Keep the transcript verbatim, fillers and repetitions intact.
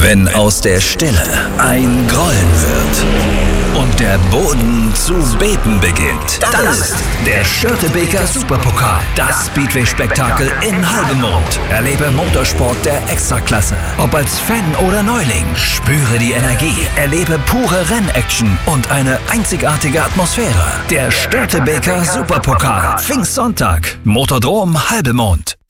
Wenn aus der Stille ein Grollen wird und der Boden zu beben beginnt, dann ist der Störtebeker Superpokal, das Speedway-Spektakel in Halbemond. Erlebe Motorsport der Extraklasse. Ob als Fan oder Neuling, spüre die Energie, erlebe pure Rennaction und eine einzigartige Atmosphäre. Der Störtebeker Superpokal, Pfingstsonntag, Motodrom Halbemond.